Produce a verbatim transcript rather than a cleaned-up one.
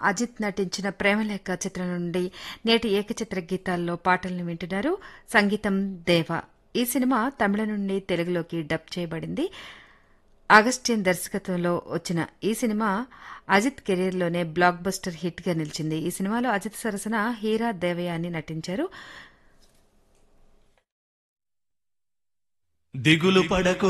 అజిత్ నటించిన ప్రేమలేఖ చిత్రం నుండి నేటి ఏకచిత్ర గీతాల్లో పాటలను వింటున్నారు. సంగీతం దేవ. ఈ సినిమా తమిళ నుండి తెలుగులోకి డబ్ చేయబడింది. అగస్టిన్ దర్శకత్వంలో వచ్చిన ఈ cinema Ajit కెరీర్లోనే block buster hit గా నిలిచింది. ఈ సినిమాలో అజిత్ సరసన హీరా దేవయాని నటించారు. దిగులు పడకు